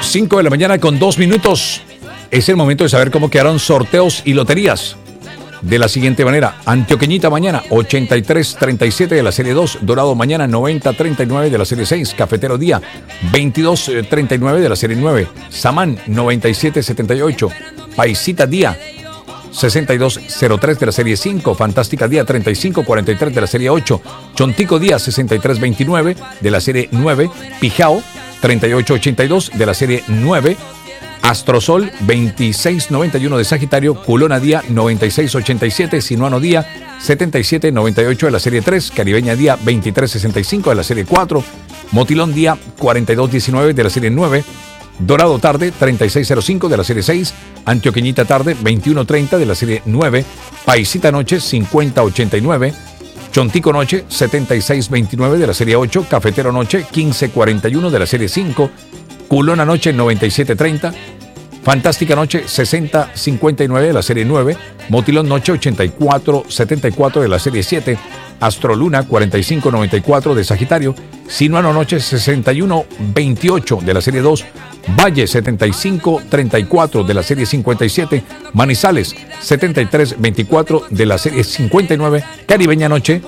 5 de la mañana con 2 minutos. Es el momento de saber cómo quedaron sorteos y loterías. De la siguiente manera: Antioqueñita mañana 83-37 de la serie 2, Dorado mañana 90-39 de la serie 6, Cafetero día 22-39 de la serie 9, Samán 97-78, Paisita día 62-03 de la serie 5, Fantástica día 35-43 de la serie 8, Chontico día 63-29 de la serie 9, Pijao 38-82 de la serie 9, Astrosol 2691 de Sagitario, Culona día 9687, Sinuano día 7798 de la serie 3, Caribeña día 2365 de la serie 4, Motilón día 4219 de la serie 9, Dorado tarde 3605 de la serie 6, Antioqueñita tarde 2130 de la serie 9, Paisita noche 5089, Chontico noche 7629 de la serie 8, Cafetero noche 1541 de la serie 5, Culona noche 9730, Fantástica noche 6059 de la serie 9, Motilón noche 8474 de la serie 7, Astroluna 4594 de Sagitario, Sinuano noche 6128 de la serie 2, Valle 7534 de la serie 57, Manizales 7324 de la serie 59, Caribeña noche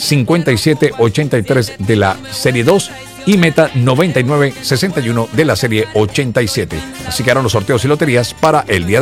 5783 de la serie 2 y Meta 9961 de la serie 87. Así quedaron los sorteos y loterías para el día de